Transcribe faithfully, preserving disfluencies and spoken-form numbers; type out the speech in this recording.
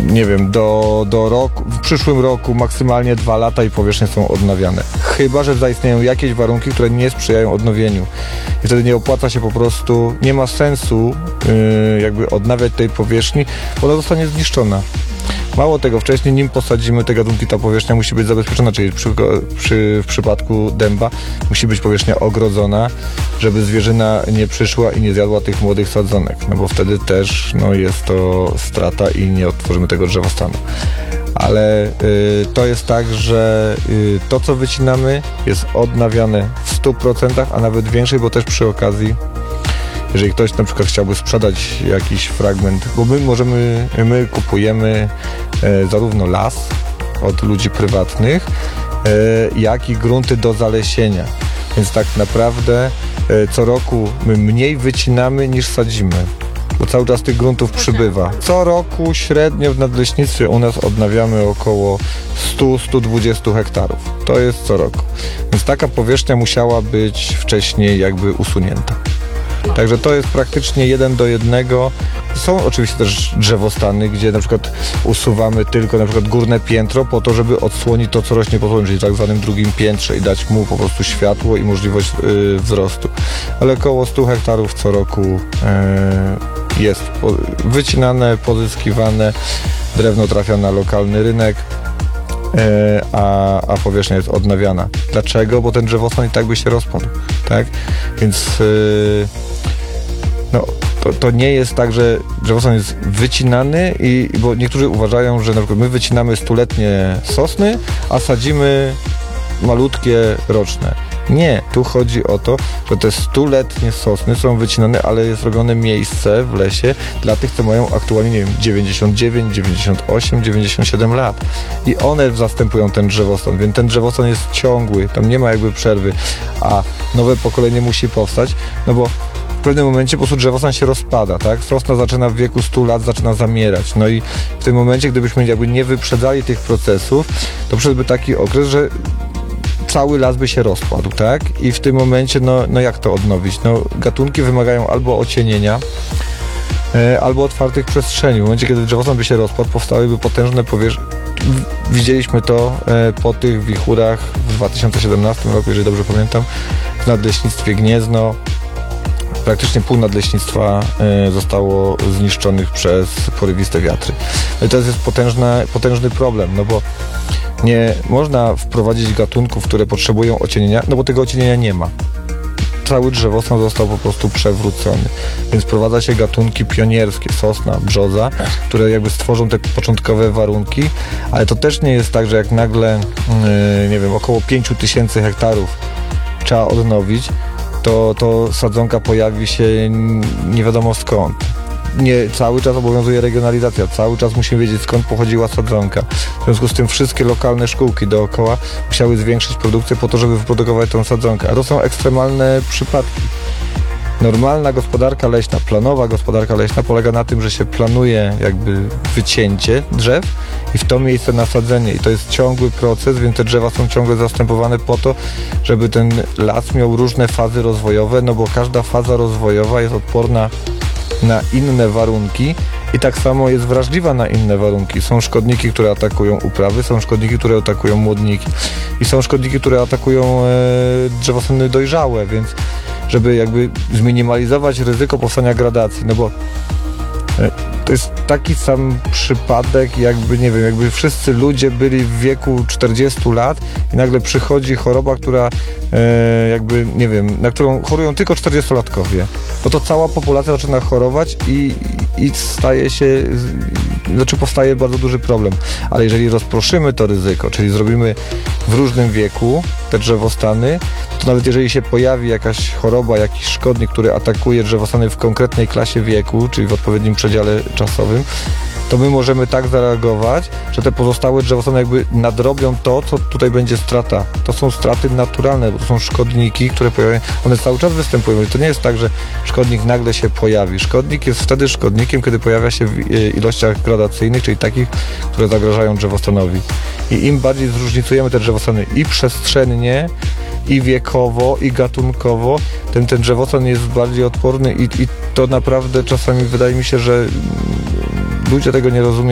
nie wiem, do, do roku, w przyszłym roku maksymalnie dwa lata i powierzchnie są odnawiane. Chyba że zaistnieją jakieś warunki, które nie sprzyjają odnowieniu. I wtedy nie opłaca się po prostu, nie ma sensu yy, jakby odnawiać tej powierzchni, bo ona zostanie zniszczona. Mało tego, wcześniej nim posadzimy te gatunki, ta powierzchnia musi być zabezpieczona, czyli przy, przy, w przypadku dęba musi być powierzchnia ogrodzona, żeby zwierzyna nie przyszła i nie zjadła tych młodych sadzonek, no bo wtedy też no, jest to strata i nie odtworzymy tego drzewostanu. Ale y, to jest tak, że y, to co wycinamy jest odnawiane w stu procentach, a nawet większej, bo też przy okazji jeżeli ktoś na przykład chciałby sprzedać jakiś fragment, bo my możemy, my kupujemy e, zarówno las od ludzi prywatnych, e, jak i grunty do zalesienia. Więc tak naprawdę e, co roku my mniej wycinamy niż sadzimy, bo cały czas tych gruntów przybywa. Co roku średnio w nadleśnictwie u nas odnawiamy około sto do stu dwudziestu hektarów. To jest co roku. Więc taka powierzchnia musiała być wcześniej jakby usunięta. Także to jest praktycznie jeden do jednego. Są oczywiście też drzewostany, gdzie na przykład usuwamy tylko na przykład górne piętro po to, żeby odsłonić to, co rośnie pod spodem, czyli w tak zwanym drugim piętrze i dać mu po prostu światło i możliwość yy, wzrostu. Ale około stu hektarów co roku yy, jest po, wycinane, pozyskiwane, drewno trafia na lokalny rynek. A, a powierzchnia jest odnawiana. Dlaczego? Bo ten drzewostan i tak by się rozpadł, tak? Więc yy, no, to, to nie jest tak, że drzewostan jest wycinany i, bo niektórzy uważają, że na przykład my wycinamy stuletnie sosny, a sadzimy malutkie roczne. Nie, tu chodzi o to, że te stuletnie sosny są wycinane, ale jest robione miejsce w lesie dla tych, co mają aktualnie, nie wiem, dziewięćdziesiąt dziewięć, dziewięćdziesiąt osiem, dziewięćdziesiąt siedem lat. I one zastępują ten drzewostan, więc ten drzewostan jest ciągły, tam nie ma jakby przerwy, a nowe pokolenie musi powstać, no bo w pewnym momencie po prostu drzewostan się rozpada, tak? Sosna zaczyna w wieku stu lat, zaczyna zamierać. No i w tym momencie, gdybyśmy jakby nie wyprzedzali tych procesów, to przyszedłby taki okres, że cały las by się rozpadł, tak? I w tym momencie, no, no jak to odnowić? No, gatunki wymagają albo ocienienia, e, albo otwartych przestrzeni. W momencie, kiedy drzewostan by się rozpadł, powstałyby potężne powierzchnie. Widzieliśmy to e, po tych wichurach w dwa tysiące siedemnastym roku, jeżeli dobrze pamiętam, w Nadleśnictwie Gniezno. Praktycznie pół nadleśnictwa e, zostało zniszczonych przez porywiste wiatry. No i to jest potężna, potężny problem, no bo nie można wprowadzić gatunków, które potrzebują ocienienia, no bo tego ocienienia nie ma. Cały drzewostan został po prostu przewrócony. Więc wprowadza się gatunki pionierskie, sosna, brzoza, które jakby stworzą te początkowe warunki, ale to też nie jest tak, że jak nagle, yy, nie wiem, około pięciu tysięcy hektarów trzeba odnowić, to, to sadzonka pojawi się nie wiadomo skąd. Nie, cały czas obowiązuje regionalizacja, cały czas musimy wiedzieć, skąd pochodziła sadzonka. W związku z tym wszystkie lokalne szkółki dookoła musiały zwiększyć produkcję po to, żeby wyprodukować tą sadzonkę. A to są ekstremalne przypadki. Normalna gospodarka leśna, planowa gospodarka leśna polega na tym, że się planuje jakby wycięcie drzew i w to miejsce nasadzenie. I to jest ciągły proces, więc te drzewa są ciągle zastępowane po to, żeby ten las miał różne fazy rozwojowe, no bo każda faza rozwojowa jest odporna na inne warunki i tak samo jest wrażliwa na inne warunki. Są szkodniki, które atakują uprawy, są szkodniki, które atakują młodniki i są szkodniki, które atakują e, drzewostany dojrzałe, więc żeby jakby zminimalizować ryzyko powstania gradacji, no bo e, to jest taki sam przypadek, jakby, nie wiem, jakby wszyscy ludzie byli w wieku czterdziestu lat i nagle przychodzi choroba, która e, jakby, nie wiem, na którą chorują tylko czterdziestolatkowie. No to cała populacja zaczyna chorować i, i staje się, znaczy powstaje bardzo duży problem. Ale jeżeli rozproszymy to ryzyko, czyli zrobimy w różnym wieku te drzewostany, to nawet jeżeli się pojawi jakaś choroba, jakiś szkodnik, który atakuje drzewostany w konkretnej klasie wieku, czyli w odpowiednim przedziale czasowym, to my możemy tak zareagować, że te pozostałe drzewostany jakby nadrobią to, co tutaj będzie strata. To są straty naturalne, bo to są szkodniki, które pojawiają, one cały czas występują. I to nie jest tak, że szkodnik nagle się pojawi. Szkodnik jest wtedy szkodnikiem, kiedy pojawia się w ilościach gradacyjnych, czyli takich, które zagrażają drzewostanowi. I im bardziej zróżnicujemy te drzewostany i przestrzennie, i wiekowo, i gatunkowo, ten, ten drzewostan jest bardziej odporny i, i to naprawdę czasami wydaje mi się, że ludzie tego nie rozumieją.